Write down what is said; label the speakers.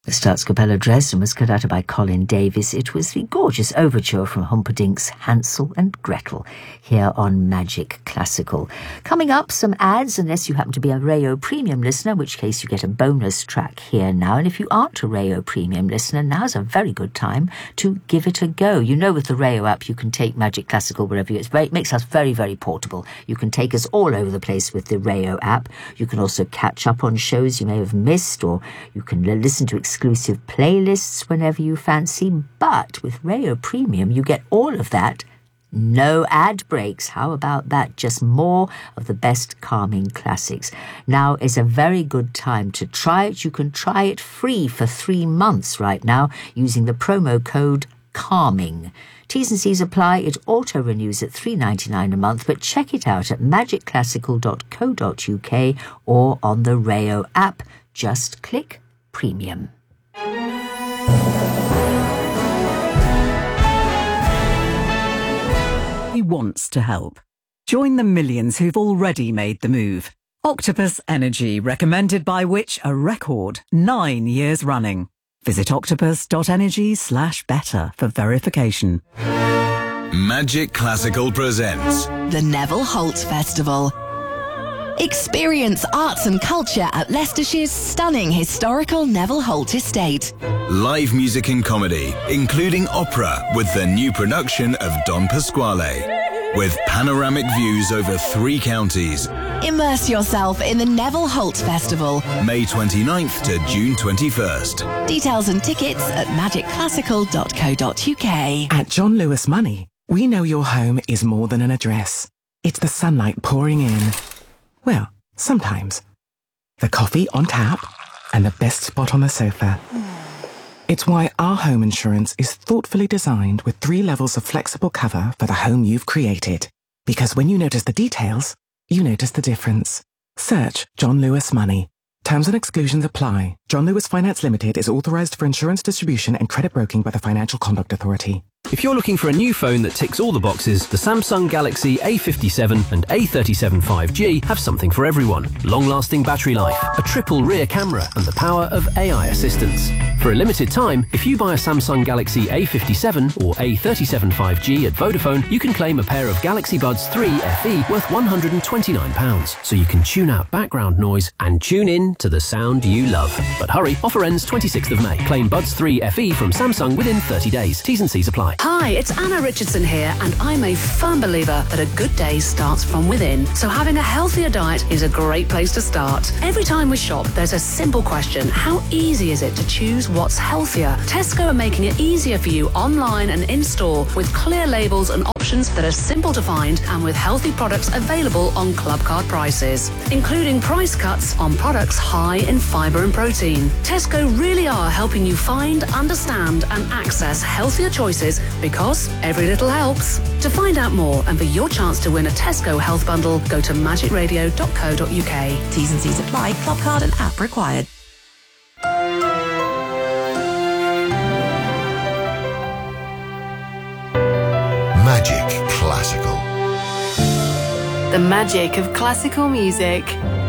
Speaker 1: The Staatskapelle Dresden was cut out by Colin Davis. It was the gorgeous overture from Humperdinck's Hansel and Gretel here on Magic Classical. Coming up, some ads, unless you happen to be a Rayo Premium listener, in which case you get a bonus track here now. And if you aren't a Rayo Premium listener, now's a very good time to give it a go. You know, with the Rayo app, you can take Magic Classical wherever you... It makes us very, very portable. You can take us all over the place with the Rayo app. You can also catch up on shows you may have missed, or you can listen to exclusive playlists whenever you fancy. But with Rayo Premium, you get all of that. No ad breaks. How about that? Just more of the best calming classics. Now is a very good time to try it. You can try it free for 3 months right now using the promo code CALMING. T's and C's apply. It auto-renews at $3.99 a month, but check it out at magicclassical.co.uk or on the Rayo app. Just click Premium.
Speaker 2: He wants to help. Join the millions who've already made the move. Octopus Energy, recommended by Which? A record 9 years running. Visit octopus.energy/better for verification.
Speaker 3: Magic Classical presents
Speaker 4: The Neville Holt Festival. Experience arts and culture at Leicestershire's stunning historical Neville Holt estate.
Speaker 3: live music and comedy, including opera with the new production of Don Pasquale, with panoramic views over 3 counties.
Speaker 4: Immerse yourself in the Neville Holt Festival.
Speaker 3: May 29th to June 21st.
Speaker 4: Details and tickets at magicclassical.co.uk.
Speaker 5: At John Lewis Money, we know your home is more than an address. It's the sunlight pouring in. Well, sometimes. The coffee on tap and the best spot on the sofa. It's why our home insurance is thoughtfully designed with 3 levels of flexible cover for the home you've created. Because when you notice the details, you notice the difference. Search John Lewis Money. Terms and exclusions apply. John Lewis Finance Limited is authorized for insurance distribution and credit broking by the Financial Conduct Authority.
Speaker 6: If you're looking for a new phone that ticks all the boxes, the Samsung Galaxy A57 and A37 5G have something for everyone. Long-lasting battery life, a triple rear camera, and the power of AI assistance. For a limited time, if you buy a Samsung Galaxy A57 or A37 5G at Vodafone, you can claim a pair of Galaxy Buds 3 FE worth £129, so you can tune out background noise and tune in to the sound you love. But hurry, offer ends 26th of May. Claim Buds 3 FE from Samsung within 30 days. T's and C's apply.
Speaker 7: Hi, it's Anna Richardson here, and I'm a firm believer that a good day starts from within. So having a healthier diet is a great place to start. Every time we shop, there's a simple question. How easy is it to choose what's healthier? Tesco are making it easier for you online and in-store with clear labels and options that are simple to find and with healthy products available on Clubcard prices, including price cuts on products high in fibre and protein. Tesco really are helping you find, understand and access healthier choices because every little helps. To find out more and for your chance to win a Tesco health bundle, go to magicradio.co.uk. T's and C's apply. Clubcard and app required.
Speaker 8: Magic Classical.
Speaker 9: The magic of classical music.